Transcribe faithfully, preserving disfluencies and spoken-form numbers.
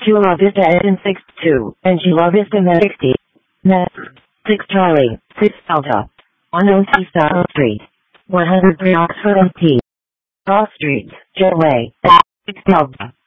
Chula Vista N six two, and Chula Vista sixty. Netford, six Charlie, six Delta. one oh two South Street. one hundred three Oxford M T. Cross Street, Jetway, six Delta.